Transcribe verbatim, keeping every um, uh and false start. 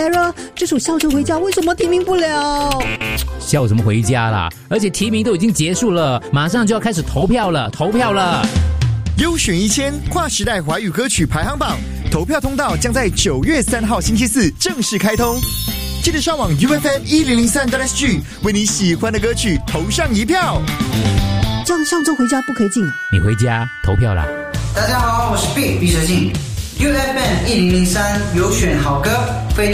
Sarah， 这首笑着回家为什么提名不了？ 笑什么回家啦？而且提名都已经结束了，马上就要开始投票了，投票了。 优选一千跨时代华语歌曲排行榜投票通道将在九月三号星期四正式开通，记得上网 U F M 一零零三 S G 为你喜欢的歌曲投上一票。 这样上周回家不可以进啊？ 你回家投票啦。 大家好，我是 Big 毕设信 U F M 一零零三有选好歌，非